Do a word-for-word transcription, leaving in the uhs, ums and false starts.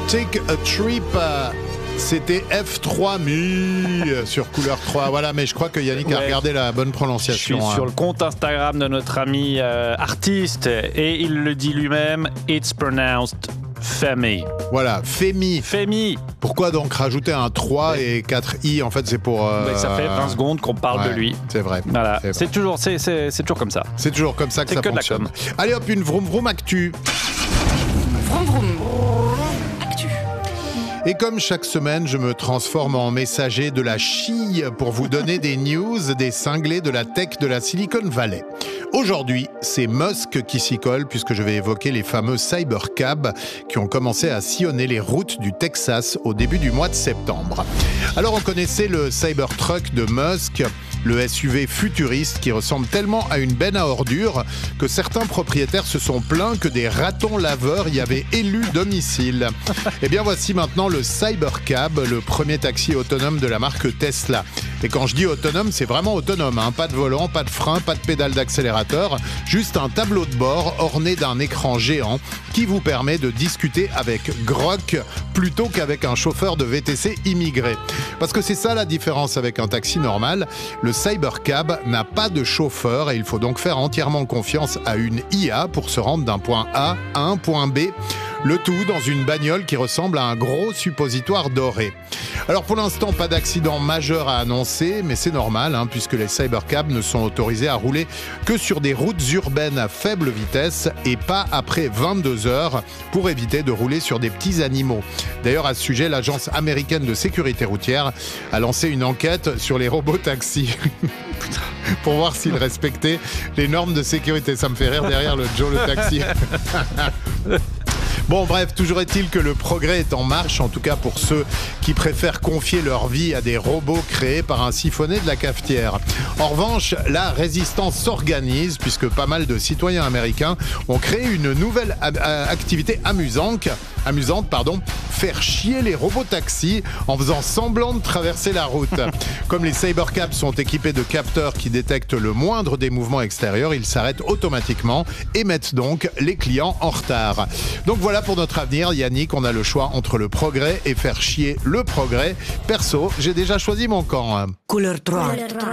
Take a Trip. C'était F trois Mi sur Couleur trois. Voilà, mais je crois que Yannick a Ouais. regardé la bonne prononciation. Je suis hein. sur le compte Instagram de notre ami euh, artiste et il le dit lui-même, it's pronounced Femi. Voilà, Femi. Femi. Pourquoi donc rajouter un trois Ouais. et quatre i? En fait, c'est pour. euh, Mais ça fait vingt secondes qu'on parle ouais, de lui. C'est vrai. Voilà, C'est vrai. c'est toujours, c'est, c'est, c'est toujours comme ça. C'est toujours comme ça que C'est ça que de la fonctionne. com. Allez hop, une vroom vroom actu. Vroom vroom. Actu. Et comme chaque semaine, je me transforme en messager de la chille pour vous donner des news, des cinglés de la tech de la Silicon Valley. Aujourd'hui, c'est Musk qui s'y colle puisque je vais évoquer les fameux cybercabs qui ont commencé à sillonner les routes du Texas au début du mois de septembre. Alors on connaissait le Cybertruck de Musk, le S U V futuriste qui ressemble tellement à une benne à ordures que certains propriétaires se sont plaints que des ratons laveurs y avaient élu domicile. Et bien voici maintenant le Cybercab, le premier taxi autonome de la marque Tesla. Et quand je dis autonome, c'est vraiment autonome, hein. Pas de volant, pas de frein, pas de pédale d'accélérateur, juste un tableau de bord orné d'un écran géant qui vous permet de discuter avec Grok plutôt qu'avec un chauffeur de V T C immigré. Parce que c'est ça la différence avec un taxi normal, le Cybercab n'a pas de chauffeur et il faut donc faire entièrement confiance à une I A pour se rendre d'un point A à un point B. Le tout dans une bagnole qui ressemble à un gros suppositoire doré. Alors pour l'instant, pas d'accident majeur à annoncer, mais c'est normal hein, puisque les cybercabs ne sont autorisés à rouler que sur des routes urbaines à faible vitesse et pas après vingt-deux heures pour éviter de rouler sur des petits animaux. D'ailleurs à ce sujet, l'agence américaine de sécurité routière a lancé une enquête sur les robots taxis pour voir s'ils respectaient les normes de sécurité. Ça me fait rire derrière le Joe le taxi. Bon bref, toujours est-il que le progrès est en marche, en tout cas pour ceux qui préfèrent confier leur vie à des robots créés par un siphonné de la cafetière. En revanche, la résistance s'organise puisque pas mal de citoyens américains ont créé une nouvelle a- activité amusante, amusante pardon, faire chier les robots taxis en faisant semblant de traverser la route. Comme les cybercabs sont équipés de capteurs qui détectent le moindre des mouvements extérieurs, ils s'arrêtent automatiquement et mettent donc les clients en retard. Donc voilà pour notre avenir, Yannick, on a le choix entre le progrès et faire chier le progrès. Perso, j'ai déjà choisi mon camp. Couleur trois.